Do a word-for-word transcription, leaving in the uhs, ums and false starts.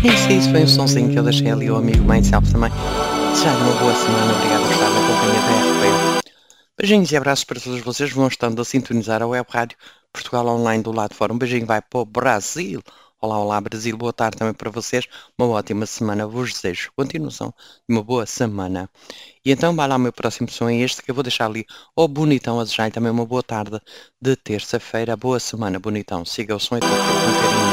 É isso, é isso, foi um sonzinho que eu deixei ali ao amigo Mãe Self também. Desejar uma boa semana, obrigado por estar na companhia da R P. Beijinhos e abraços para todos vocês que vão estando a sintonizar a Web Rádio Portugal Online do lado de fora. Um beijinho vai para o Brasil. Olá, olá Brasil, boa tarde também para vocês. Uma ótima semana vos desejo. Continuação de uma boa semana. E então vai lá o meu próximo som é este que eu vou deixar ali ao Bonitão a desejar também uma boa tarde de terça-feira. Boa semana, Bonitão. Siga o som e toque o